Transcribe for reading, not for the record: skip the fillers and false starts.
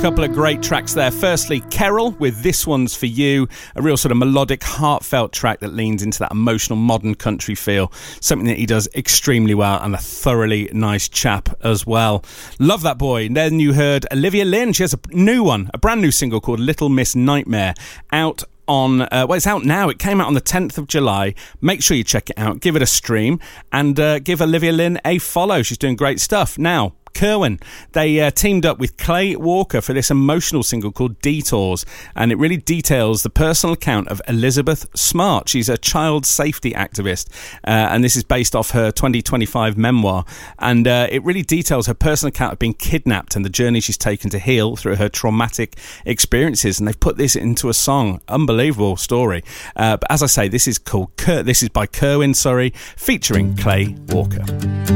Couple of great tracks there. Firstly, Kerrol with This One's For You, a real sort of melodic, heartfelt track that leans into that emotional modern country feel, something that he does extremely well, and a thoroughly nice chap as well. Love that boy. And then you heard Olivia Lynn. She has a new one, a brand new single called Little Miss Nightmare, out on, it's out now. It came out on the 10th of July. Make sure you check it out, give it a stream, and give Olivia Lynn a follow. She's doing great stuff. Now, Kerwin, they teamed up with Clay Walker for this emotional single called Detours, and it really details the personal account of Elizabeth Smart. She's a child safety activist, and this is based off her 2025 memoir, and it really details her personal account of being kidnapped and the journey she's taken to heal through her traumatic experiences, and they've put this into a song. Unbelievable story. But as I say, this is by Kerwin, featuring Clay Walker.